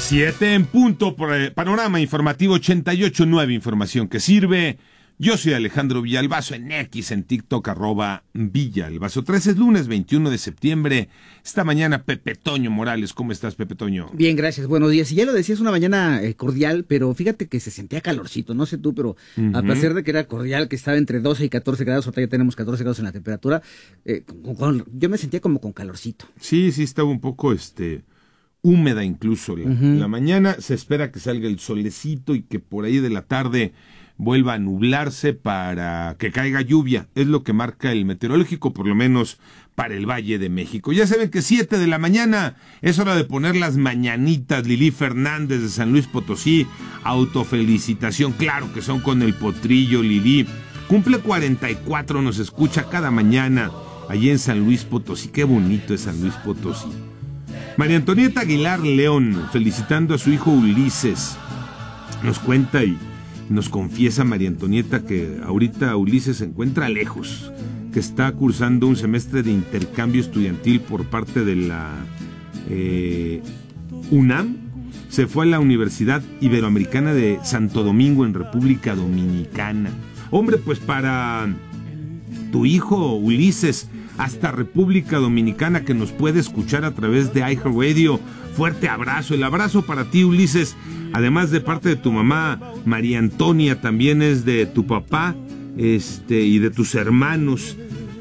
7 en punto por el Panorama Informativo 88.9, información que sirve. Yo soy Alejandro Villalbazo, en X, en TikTok, @Villalbazo. 13 es lunes 21 de septiembre. Esta mañana, Pepe Toño Morales. ¿Cómo estás, Pepe Toño? Bien, gracias. Buenos días. Y ya lo decías, una mañana cordial, pero fíjate que se sentía calorcito. No sé tú, pero a pesar de que era cordial, que estaba entre 12 y 14 grados, ahorita ya tenemos 14 grados en la temperatura, yo me sentía como con calorcito. Sí, estaba un poco, húmeda incluso la mañana. Se espera que salga el solecito y que por ahí de la tarde vuelva a nublarse para que caiga lluvia. Es lo que marca el meteorológico, por lo menos para el Valle de México. Ya saben que 7 de la mañana es hora de poner las mañanitas. Lili Fernández de San Luis Potosí, autofelicitación, claro que son con el potrillo. Lili cumple 44, nos escucha cada mañana allí en San Luis Potosí. Qué bonito es San Luis Potosí. María Antonieta Aguilar León, felicitando a su hijo Ulises. Nos cuenta y nos confiesa María Antonieta que ahorita Ulises se encuentra lejos, que está cursando un semestre de intercambio estudiantil por parte de la UNAM. Se fue a la Universidad Iberoamericana de Santo Domingo en República Dominicana. Hombre, pues para tu hijo Ulises, hasta República Dominicana, que nos puede escuchar a través de iHeartRadio. Fuerte abrazo, el abrazo para ti, Ulises, además de parte de tu mamá, María Antonia, también es de tu papá, y de tus hermanos,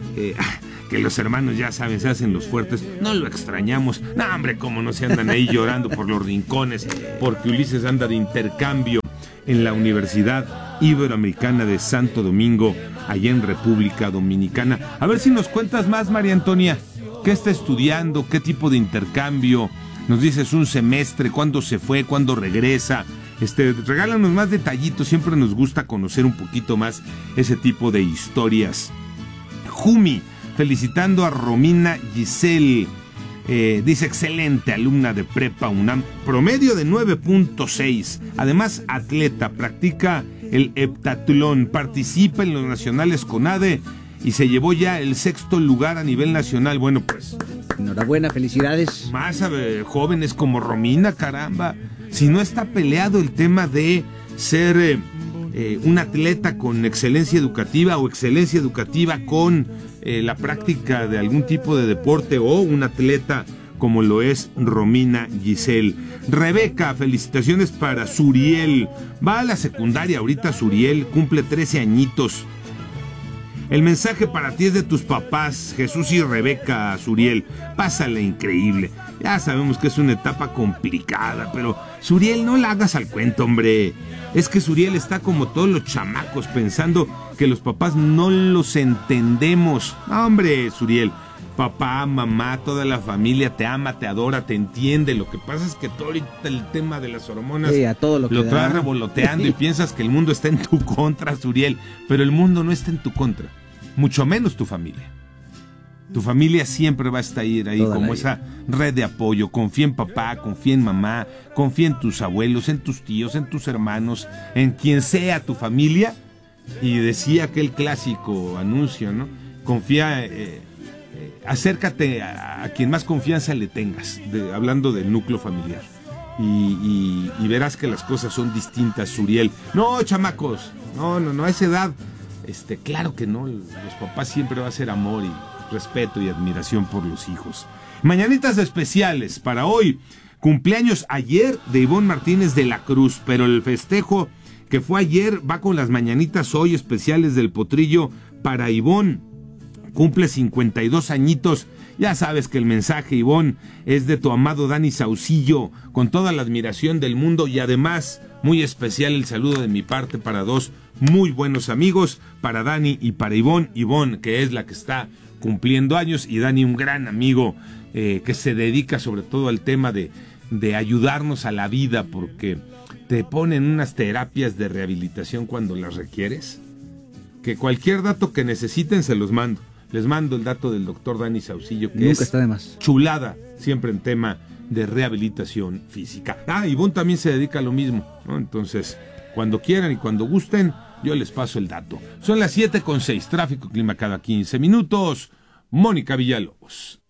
que los hermanos ya saben, se hacen los fuertes, no lo extrañamos, no hombre, cómo no se andan ahí llorando por los rincones, porque Ulises anda de intercambio en la Universidad Iberoamericana de Santo Domingo, allá en República Dominicana. A ver si nos cuentas más, María Antonia, ¿qué está estudiando? ¿Qué tipo de intercambio? Nos dices un semestre, ¿cuándo se fue? ¿Cuándo regresa? Regálanos más detallitos, siempre nos gusta conocer un poquito más ese tipo de historias. Jumi, felicitando a Romina Giselle, dice excelente alumna de Prepa UNAM, promedio de 9.6, además atleta, practica el heptatlón, participa en los nacionales CONADE y se llevó ya el 6º lugar a nivel nacional. Bueno, pues enhorabuena, felicidades. Más jóvenes como Romina, caramba. Si no está peleado el tema de ser un atleta con excelencia educativa o excelencia educativa con la práctica de algún tipo de deporte, o un atleta como lo es Romina Giselle. Rebeca, felicitaciones para Suriel. Va a la secundaria ahorita Suriel, cumple 13 añitos. El mensaje para ti es de tus papás, Jesús y Rebeca. Suriel, pásala increíble. Ya sabemos que es una etapa complicada, pero Suriel, no la hagas al cuento, hombre. Es que Suriel está como todos los chamacos, pensando que los papás no los entendemos. No, hombre, Suriel, papá, mamá, toda la familia te ama, te adora, te entiende. Lo que pasa es que todo ahorita el tema de las hormonas a todo lo traes revoloteando y piensas que el mundo está en tu contra, Suriel. Pero el mundo no está en tu contra, mucho menos tu familia. Tu familia siempre va a estar ahí como esa red de apoyo. Confía en papá, confía en mamá, confía en tus abuelos, en tus tíos, en tus hermanos, en quien sea tu familia. Y decía aquel clásico anuncio, ¿no? Confía, acércate a quien más confianza le tengas, hablando del núcleo familiar. Y verás que las cosas son distintas, Suriel. No, chamacos, no, a esa edad, claro que no, los papás siempre va a ser amor y respeto y admiración por los hijos. Mañanitas especiales para hoy. Cumpleaños ayer de Ivonne Martínez de la Cruz, pero el festejo que fue ayer va con las mañanitas hoy especiales del potrillo para Ivonne. Cumple 52 añitos. Ya sabes que el mensaje, Ivonne, es de tu amado Dani Saucillo, con toda la admiración del mundo, y además muy especial el saludo de mi parte para dos muy buenos amigos, para Dani y para Ivonne. Ivonne, que es la que está cumpliendo años, y Dani, un gran amigo que se dedica sobre todo al tema de ayudarnos a la vida, porque te ponen unas terapias de rehabilitación cuando las requieres, que cualquier dato que necesiten se los mando. Les mando el dato del doctor Dani Saucillo, que nunca está de más. Chulada siempre en tema de rehabilitación física. Ivonne también se dedica a lo mismo, ¿no? Entonces, cuando quieran y cuando gusten, yo les paso el dato. Son las 7:06, tráfico, clima cada 15 minutos. Mónica Villalobos.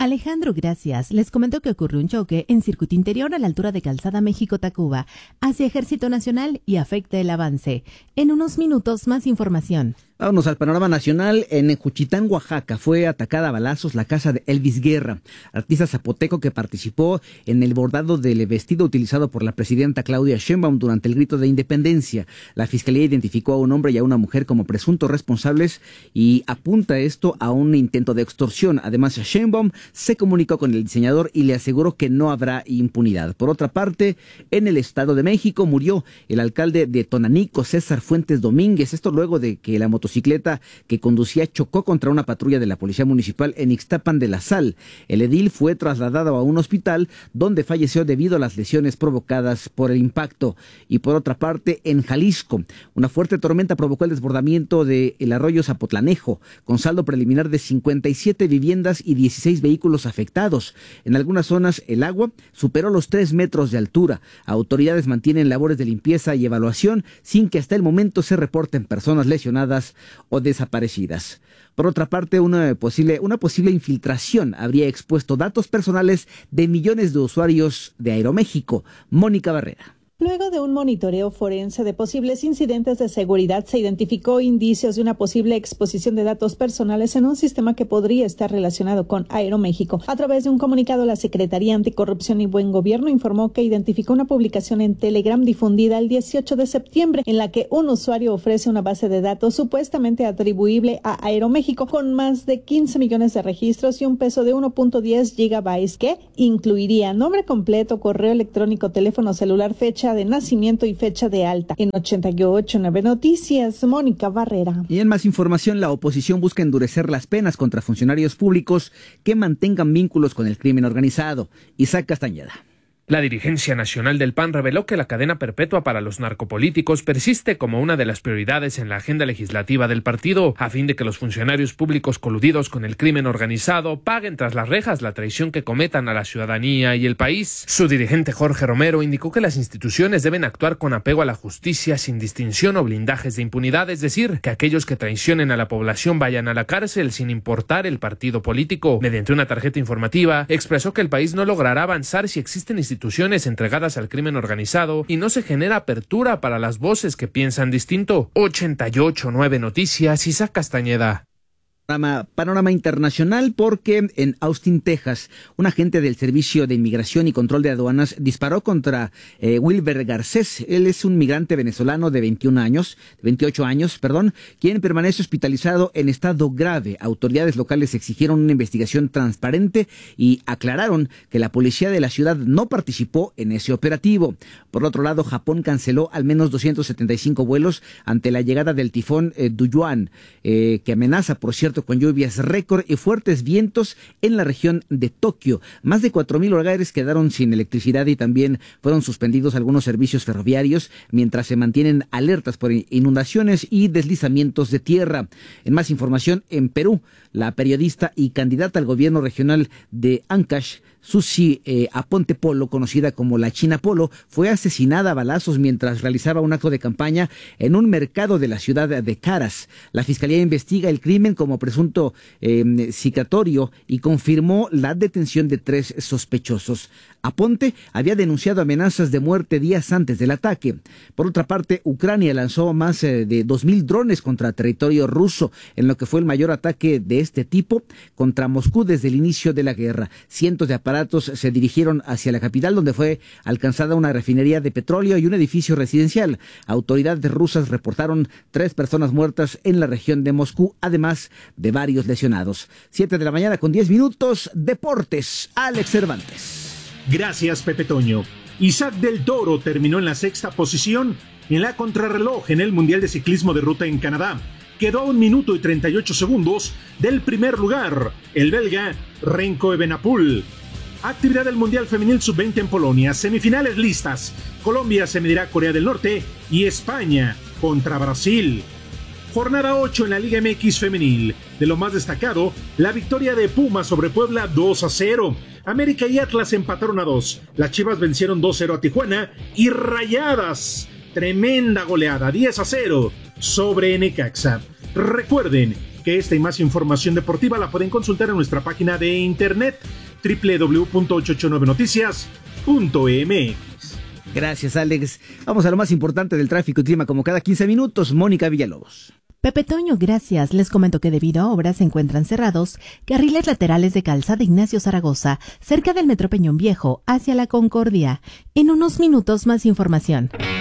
Alejandro, gracias. Les comento que ocurrió un choque en circuito interior a la altura de Calzada México-Tacuba hacia Ejército Nacional y afecta el avance. En unos minutos, más información. Vámonos al panorama nacional. En Juchitán, Oaxaca, fue atacada a balazos la casa de Elvis Guerra, artista zapoteco que participó en el bordado del vestido utilizado por la presidenta Claudia Sheinbaum durante el grito de independencia. La fiscalía identificó a un hombre y a una mujer como presuntos responsables y apunta esto a un intento de extorsión. Además, Sheinbaum se comunicó con el diseñador y le aseguró que no habrá impunidad. Por otra parte, en el Estado de México murió el alcalde de Tonanico, César Fuentes Domínguez. Esto luego de que la motocicleta que conducía chocó contra una patrulla de la Policía Municipal en Ixtapan de la Sal. El edil fue trasladado a un hospital donde falleció debido a las lesiones provocadas por el impacto. Y por otra parte, en Jalisco, una fuerte tormenta provocó el desbordamiento del arroyo Zapotlanejo, con saldo preliminar de 57 viviendas y 16 vehículos afectados. En algunas zonas el agua superó los 3 metros de altura. Autoridades mantienen labores de limpieza y evaluación sin que hasta el momento se reporten personas lesionadas o desaparecidas. Por otra parte, una posible infiltración habría expuesto datos personales de millones de usuarios de Aeroméxico. Mónica Barrera. Luego de un monitoreo forense de posibles incidentes de seguridad, se identificó indicios de una posible exposición de datos personales en un sistema que podría estar relacionado con Aeroméxico. A través de un comunicado, la Secretaría Anticorrupción y Buen Gobierno informó que identificó una publicación en Telegram difundida el 18 de septiembre en la que un usuario ofrece una base de datos supuestamente atribuible a Aeroméxico con más de 15 millones de registros y un peso de 1.10 gigabytes que incluiría nombre completo, correo electrónico, teléfono celular, fecha de nacimiento y fecha de alta. En 88.9 Noticias, Mónica Barrera. Y en más información, la oposición busca endurecer las penas contra funcionarios públicos que mantengan vínculos con el crimen organizado. Isaac Castañeda. La dirigencia nacional del PAN reveló que la cadena perpetua para los narcopolíticos persiste como una de las prioridades en la agenda legislativa del partido, a fin de que los funcionarios públicos coludidos con el crimen organizado paguen tras las rejas la traición que cometan a la ciudadanía y el país. Su dirigente Jorge Romero indicó que las instituciones deben actuar con apego a la justicia sin distinción o blindajes de impunidad, es decir, que aquellos que traicionen a la población vayan a la cárcel sin importar el partido político. Mediante una tarjeta informativa, expresó que el país no logrará avanzar si existen instituciones entregadas al crimen organizado y no se genera apertura para las voces que piensan distinto. 88.9 Noticias, Isaac Castañeda. Panorama internacional, porque en Austin, Texas, un agente del Servicio de Inmigración y Control de Aduanas disparó contra Wilber Garcés. Él es un migrante venezolano de 28 años, quien permanece hospitalizado en estado grave. Autoridades locales exigieron una investigación transparente y aclararon que la policía de la ciudad no participó en ese operativo. Por otro lado, Japón canceló al menos 275 vuelos ante la llegada del tifón Duyuan, que amenaza, por cierto, con lluvias récord y fuertes vientos en la región de Tokio. Más de 4,000 hogares quedaron sin electricidad y también fueron suspendidos algunos servicios ferroviarios mientras se mantienen alertas por inundaciones y deslizamientos de tierra. En más información, en Perú, la periodista y candidata al gobierno regional de Ancash, Susi Aponte Polo, conocida como la China Polo, fue asesinada a balazos mientras realizaba un acto de campaña en un mercado de la ciudad de Caras. La fiscalía investiga el crimen como presunto sicatorio y confirmó la detención de 3 sospechosos. Aponte había denunciado amenazas de muerte días antes del ataque. Por otra parte, Ucrania lanzó más de 2,000 drones contra territorio ruso, en lo que fue el mayor ataque de este tipo contra Moscú desde el inicio de la guerra. Cientos de aparatos se dirigieron hacia la capital, donde fue alcanzada una refinería de petróleo y un edificio residencial. Autoridades rusas reportaron 3 personas muertas en la región de Moscú, además de varios lesionados. 7:10 a.m, Deportes, Alex Cervantes. Gracias, Pepe Toño. Isaac del Toro terminó en la 6ª posición en la contrarreloj en el Mundial de Ciclismo de Ruta en Canadá. Quedó a 1 minuto y 38 segundos del primer lugar, el belga Renko Evenepoel. Actividad del Mundial Femenil Sub-20 en Polonia. Semifinales listas. Colombia se medirá a Corea del Norte y España contra Brasil. Jornada 8 en la Liga MX Femenil. De lo más destacado, la victoria de Pumas sobre Puebla 2-0. América y Atlas empataron a 2. Las Chivas vencieron 2-0 a Tijuana y Rayadas, tremenda goleada, 10-0 sobre Necaxa. Recuerden que esta y más información deportiva la pueden consultar en nuestra página de internet www.889noticias.mx. Gracias, Alex. Vamos a lo más importante del tráfico y clima como cada 15 minutos. Mónica Villalobos. Pepe Toño, gracias. Les comento que debido a obras se encuentran cerrados carriles laterales de Calzada Ignacio Zaragoza, cerca del Metro Peñón Viejo, hacia la Concordia. En unos minutos más información.